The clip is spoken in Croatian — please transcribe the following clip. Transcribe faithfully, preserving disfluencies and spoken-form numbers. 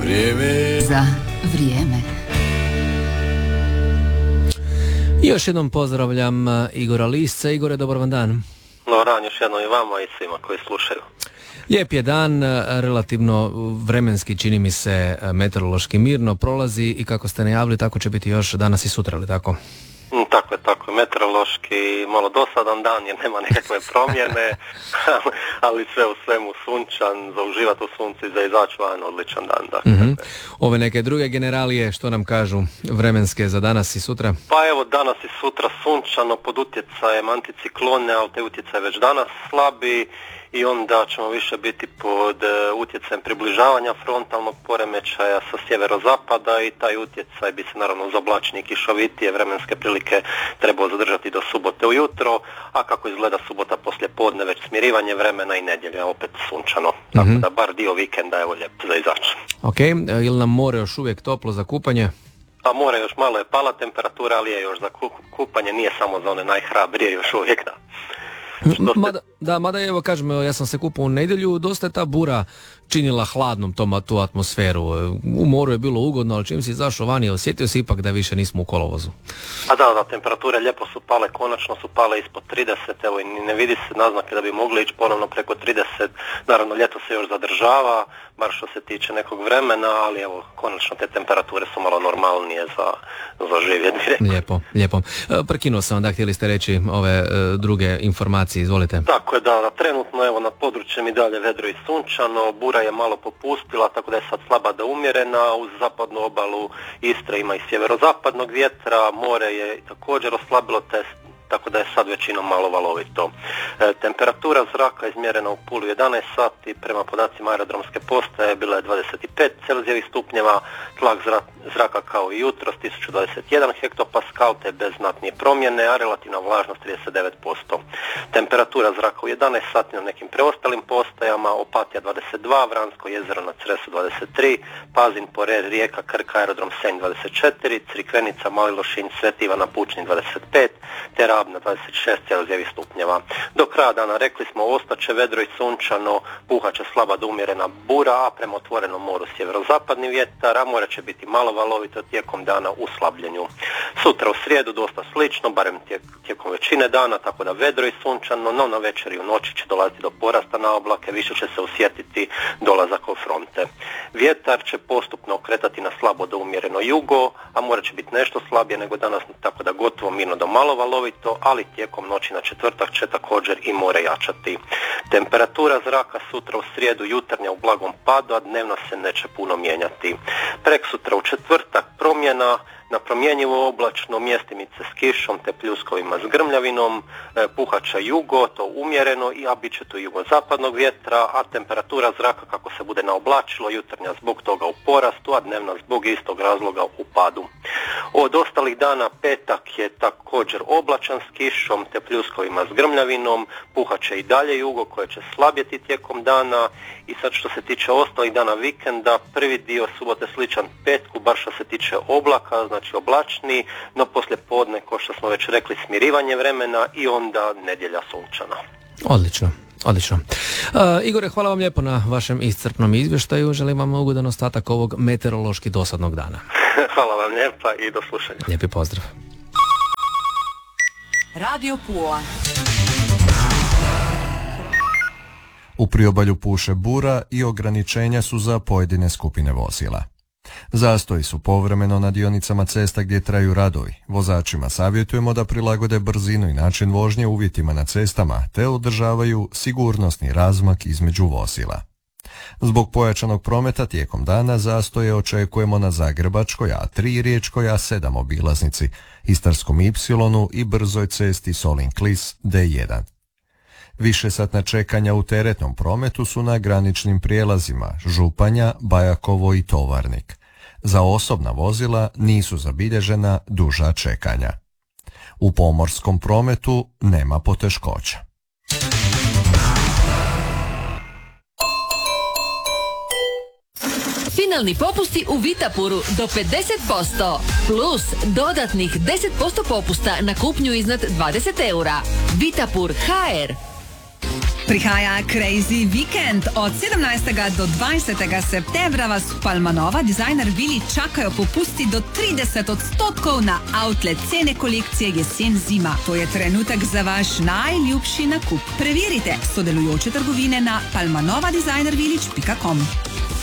Vrijeme za vrijeme. I još jednom pozdravljam Igora Lisca. Igore, dobar vam dan. Dobar dan još jednom i vama i svima koji slušaju. Lijep je dan, relativno vremenski čini mi se meteorološki mirno prolazi i kako ste najavili tako će biti još danas i sutra, ali tako? Mm, tako je, tako je. Meteorološki malo dosadan dan jer nema nekakve promjene, ali sve u svemu sunčan, za uživati u suncu i za izaći van odličan dan. Dakle. Mm-hmm. Ove neke druge generalije, što nam kažu vremenske za danas i sutra? Pa evo, danas i sutra sunčano pod utjecajem anticiklone, ali te utjecaj već danas slabi. I onda ćemo više biti pod uh, utjecajem približavanja frontalnog poremećaja sa sjeverozapada i taj utjecaj bi se naravno uz oblačnije i kišovitije vremenske prilike trebao zadržati do subote ujutro, a kako izgleda subota poslije podne već smirivanje vremena i nedjelja opet sunčano. Mm-hmm. Tako da bar dio vikenda evo lijep za izaći. Ok, ili nam more još uvijek toplo za kupanje? Pa more još malo je pala temperatura, ali je još za kupanje, nije samo za one najhrabrije još uvijek da. Mada, da, mada evo kažem, ja sam se kupao u nedjelju, dosta je ta bura činila hladnom tom, tu atmosferu. U moru je bilo ugodno, ali čim si izašao vani, osjetio si ipak da više nismo u kolovozu. A da, da, temperature lijepo su pale, konačno su pale ispod trideset, evo i ne vidi se naznake da bi mogli ići ponovno preko trideset, naravno ljeto se još zadržava, bar što se tiče nekog vremena, ali evo, konačno te temperature su malo normalnije za, za živjeti. Lijepo, lijepo. Prekinuo sam, da, htjeli ste reći ove e, druge informacije, izvolite. Tako je, da, da, trenutno evo na područjem i dalje vedro i sunčano, bura je malo popustila, tako da je sad slaba da umjerena, uz zapadnu obalu Istre ima i sjeverozapadnog vjetra, more je također oslabilo te, tako da je sad većinom malo valovito. E, temperatura zraka izmjerena u Puli jedanaest sati, prema podacima aerodromske postaje bila je dvadeset pet celzijevih stupnjeva, tlak zra, zraka kao i jutros tisuću dvadeset jedan hektopaskal, te bez znatnije promjene, a relativna vlažnost trideset devet posto. Temperatura zraka u jedanaest sati na nekim preostalim postajama, Opatija dvadeset dva, Vransko jezero na Cresu dvadeset tri, Pazin, Porer, Rijeka, Krka, aerodrom Senj dvadeset četiri, Crikvenica, Mali Lošinj, Sveti Ivan na Pučni dvadeset pet, te Rab na dvadeset šest celzijevih stupnjeva. Do kraja dana rekli smo ostaće vedro i sunčano, puhat će slaba do umjerena bura, a prema otvorenom moru sjeverozapadni vjetar, a more će biti malo valovito tijekom dana u slabljenju. Sutra u srijedu dosta slično, barem tijekom većine dana, tako da vedro i sunčano, no na večer i u noći će dolaziti do porasta na oblake, više će se osjetiti dolazak od fronte. Vjetar će postupno okretati na slabo do umjereno jugo, a more će biti nešto slabije nego danas, tako da gotovo mirno do malo valovito, ali tijekom noći na četvrtak će također i more jačati. Temperatura zraka sutra u srijedu jutarnja u blagom padu, a dnevno se neće puno mijenjati. Preksutra u četvrtak promjena, na promjenjivo oblačno, mjestimice s kišom te pljuskovima s grmljavinom, e, puhaća jugo, to umjereno, i a bit će tu jugozapadnog vjetra, a temperatura zraka kako se bude naoblačilo, jutarnja zbog toga u porastu, a dnevna zbog istog razloga u padu. Od ostalih dana petak je također oblačan s kišom te pljuskovima s grmljavinom, puhaće i dalje jugo koje će slabjeti tijekom dana, i sad što se tiče ostalih dana vikenda, prvi dio subote sličan petku, bar što se tiče oblaka, znači oblačni, no poslije podne, kao što smo već rekli, smirivanje vremena i onda nedjelja sunčana. Odlično, odlično. Uh, Igore, hvala vam lijepo na vašem iscrpnom izvještaju, želim vam ugodan ostatak ovog meteorološki dosadnog dana. Hvala vam lijepa i do slušanja. Lijepi pozdrav. Radio Pula. U priobalju puše bura i ograničenja su za pojedine skupine vozila. Zastoji su povremeno na dionicama cesta gdje traju radovi. Vozačima savjetujemo da prilagode brzinu i način vožnje uvjetima na cestama te održavaju sigurnosni razmak između vozila. Zbog pojačanog prometa tijekom dana zastoje očekujemo na Zagrebačkoj A tri, Riječkoj A sedam obilaznici, Istarskom Ipsilonu i brzoj cesti Solin-Klis D jedan. Višesatna čekanja u teretnom prometu su na graničnim prijelazima Županja, Bajakovo i Tovarnik. Za osobna vozila nisu zabilježena duža čekanja. U pomorskom prometu nema poteškoća. Finalni popusti u Vitapuru do pedeset posto plus dodatnih deset posto popusta na kupnju iznad dvadeset eura. Vitapur ha er. Prihaja Crazy Weekend. Od sedemnajstega do dvajsetega septembra vas v Palmanova Designer Vili čakajo popusti do trideset odstotkov na outlet cene kolekcije jesen-zima. To je trenutek za vaš najljubši nakup. Preverite sodelujoče trgovine na palmanovadesignervillage pika com.